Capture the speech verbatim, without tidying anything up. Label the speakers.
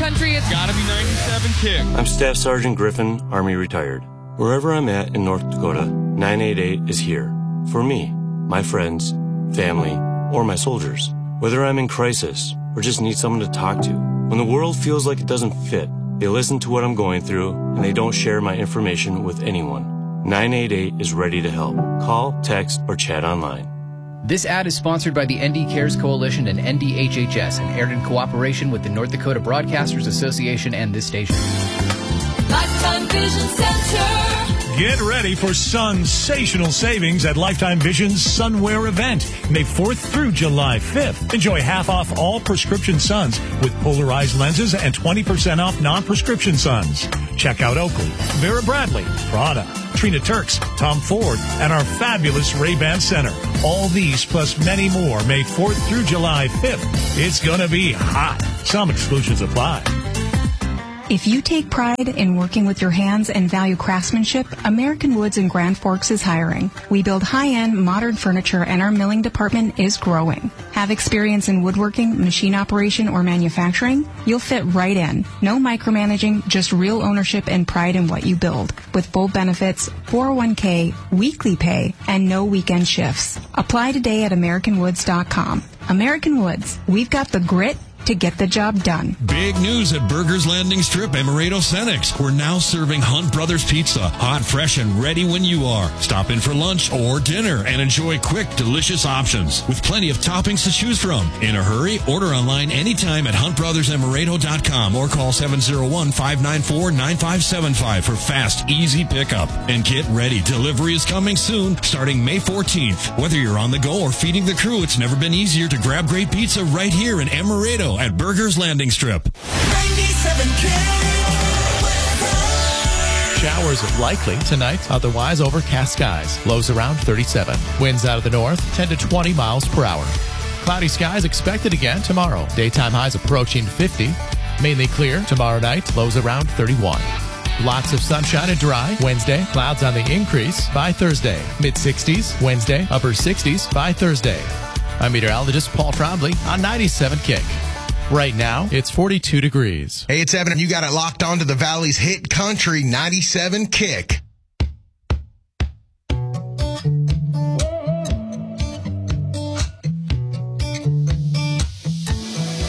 Speaker 1: country, it's
Speaker 2: gotta be ninety-seven Kick.
Speaker 3: I'm Staff Sergeant Griffin, Army retired. Wherever I'm at in North Dakota, nine eight eight is here. For me, my friends, family, or my soldiers. Whether I'm in crisis or just need someone to talk to. When the world feels like it doesn't fit, they listen to what I'm going through and they don't share my information with anyone. nine eight eight is ready to help. Call, text, or chat online.
Speaker 4: This ad is sponsored by the N D Cares Coalition and N D H H S and aired in cooperation with the North Dakota Broadcasters Association and this station.
Speaker 5: Lifetime Vision Center.
Speaker 6: Get ready for sensational savings at Lifetime Vision's Sunwear event, May fourth through July fifth. Enjoy half off all prescription suns with polarized lenses and twenty percent off non-prescription suns. Check out Oakley, Vera Bradley, Prada, Trina Turks, Tom Ford, and our fabulous Ray-Ban Center. All these plus many more May fourth through July fifth. It's going to be hot. Some exclusions apply.
Speaker 7: If you take pride in working with your hands and value craftsmanship, American Woods in Grand Forks is hiring. We build high-end, modern furniture, and our milling department is growing. Have experience in woodworking, machine operation, or manufacturing? You'll fit right in. No micromanaging, just real ownership and pride in what you build. With full benefits, four oh one k, weekly pay, and no weekend shifts. Apply today at American Woods dot com. American Woods, we've got the grit to get the job done.
Speaker 8: Big news at Burger's Landing Strip, Amaretto Cenex. We're now serving Hunt Brothers Pizza, hot, fresh, and ready when you are. Stop in for lunch or dinner and enjoy quick, delicious options with plenty of toppings to choose from. In a hurry, order online anytime at hunt brothers amaretto dot com or call seven oh one, five nine four, nine five seven five for fast, easy pickup. And get ready. Delivery is coming soon, starting May fourteenth. Whether you're on the go or feeding the crew, it's never been easier to grab great pizza right here in Amaretto at Burger's Landing Strip.
Speaker 5: ninety-seven K.
Speaker 9: Showers are likely tonight, otherwise overcast skies. Lows around thirty-seven. Winds out of the north, ten to twenty miles per hour. Cloudy skies expected again tomorrow. Daytime highs approaching fifty. Mainly clear tomorrow night, lows around thirty-one. Lots of sunshine and dry. Wednesday, clouds on the increase by Thursday. mid sixties. Wednesday, upper sixties by Thursday. I'm meteorologist Paul Trombley on ninety-seven Kick. Right now, it's forty-two degrees.
Speaker 10: Hey, it's Evan, and you got it locked onto the Valley's hit country ninety-seven Kick.